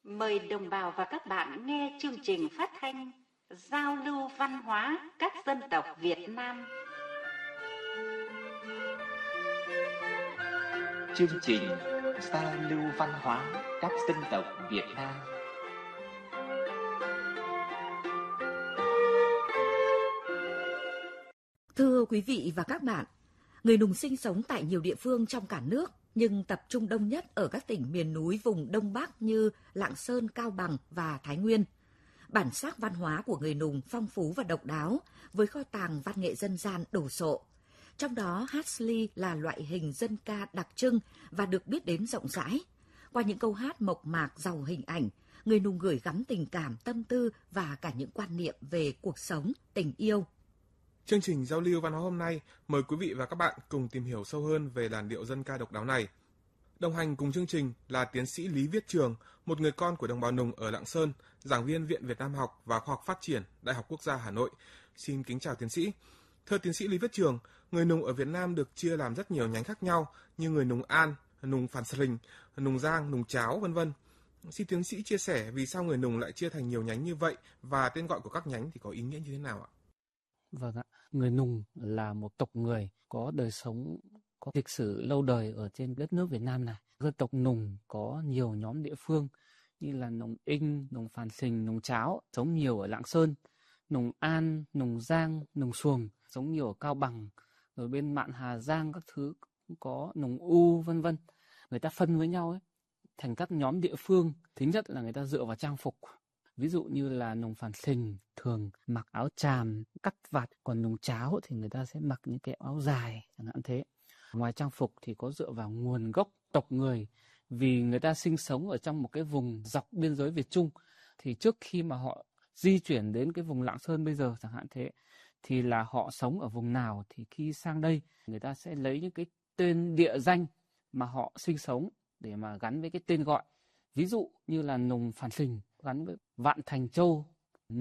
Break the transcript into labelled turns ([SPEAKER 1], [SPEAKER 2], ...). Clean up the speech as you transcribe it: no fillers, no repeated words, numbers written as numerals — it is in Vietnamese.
[SPEAKER 1] Mời đồng bào và các bạn nghe chương trình phát thanh Giao lưu văn hóa các dân tộc Việt Nam.
[SPEAKER 2] Chương trình Giao lưu văn hóa các dân tộc Việt Nam.
[SPEAKER 3] Thưa quý vị và các bạn, người Nùng sinh sống tại nhiều địa phương trong cả nước, nhưng tập trung đông nhất ở các tỉnh miền núi vùng Đông Bắc như Lạng Sơn, Cao Bằng và Thái Nguyên. Bản sắc văn hóa của người Nùng phong phú và độc đáo, với kho tàng văn nghệ dân gian đồ sộ. Trong đó, hát sli là loại hình dân ca đặc trưng và được biết đến rộng rãi. Qua những câu hát mộc mạc giàu hình ảnh, người Nùng gửi gắm tình cảm, tâm tư và cả những quan niệm về cuộc sống, tình yêu.
[SPEAKER 4] Chương trình giao lưu văn hóa hôm nay mời quý vị và các bạn cùng tìm hiểu sâu hơn về làn điệu dân ca độc đáo này. Đồng hành cùng chương trình là tiến sĩ Lý Viết Trường, một người con của đồng bào Nùng ở Lạng Sơn, giảng viên Viện Việt Nam học và Khoa học Phát triển, Đại học Quốc gia Hà Nội. Xin kính chào tiến sĩ. Thưa tiến sĩ Lý Viết Trường, người Nùng ở Việt Nam được chia làm rất nhiều nhánh khác nhau như người Nùng An, Nùng Phàn Sình, Nùng Giang, Nùng Cháo, vân vân. Xin tiến sĩ chia sẻ vì sao người Nùng lại chia thành nhiều nhánh như vậy và tên gọi của các nhánh thì có ý nghĩa như thế nào ạ?
[SPEAKER 5] Vâng ạ, người Nùng là một tộc người có đời sống, có lịch sử lâu đời ở trên đất nước Việt Nam này. Dân tộc Nùng có nhiều nhóm địa phương như là Nùng Inh, Nùng Phàn Sình, Nùng Cháo, sống nhiều ở Lạng Sơn, Nùng An, Nùng Giang, Nùng Xuồng, sống nhiều ở Cao Bằng, rồi bên mạn Hà Giang các thứ cũng có Nùng U, vân vân. Người ta phân với nhau ấy thành các nhóm địa phương. Thứ nhất là người ta dựa vào trang phục. Ví dụ như là Nùng Phàn Sình thường mặc áo tràm, cắt vạt, còn Nùng Cháo thì người ta sẽ mặc những cái áo dài, chẳng hạn thế. Ngoài trang phục thì có dựa vào nguồn gốc tộc người, vì người ta sinh sống ở trong một cái vùng dọc biên giới Việt Trung, thì trước khi mà họ di chuyển đến cái vùng Lạng Sơn bây giờ chẳng hạn thế, thì là họ sống ở vùng nào thì khi sang đây người ta sẽ lấy những cái tên địa danh mà họ sinh sống để mà gắn với cái tên gọi. Ví dụ như là Nùng Phàn Sình gắn với Vạn Thành Châu,